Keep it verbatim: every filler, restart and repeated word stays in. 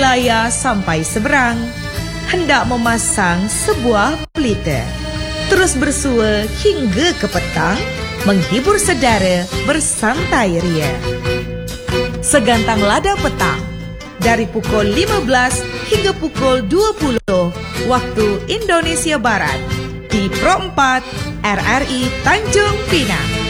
Daya sampai seberang, hendak memasang sebuah pelita. Terus bersua hingga ke petang, menghibur saudara bersantai ria. Segantang lada petang, dari pukul lima belas hingga pukul dua puluh waktu Indonesia Barat, di Pro empat R R I Tanjung Pinang.